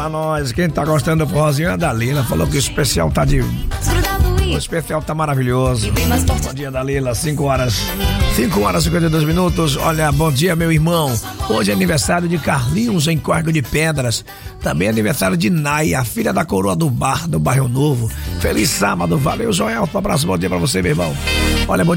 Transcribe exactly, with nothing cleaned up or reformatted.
nós. Quem tá gostando do forrozinho é a Dalila. Falou que o especial tá de... O especial tá maravilhoso. Bom dia, Dalila. cinco horas. cinco horas e cinquenta e dois minutos. Olha, bom dia, meu irmão. Hoje é aniversário de Carlinhos, em Córrego de Pedras. Também é aniversário de Naya, filha da coroa do bar, do Bairro Novo. Feliz sábado. Valeu, Joel. Um abraço, bom dia pra você, meu irmão. Olha, bom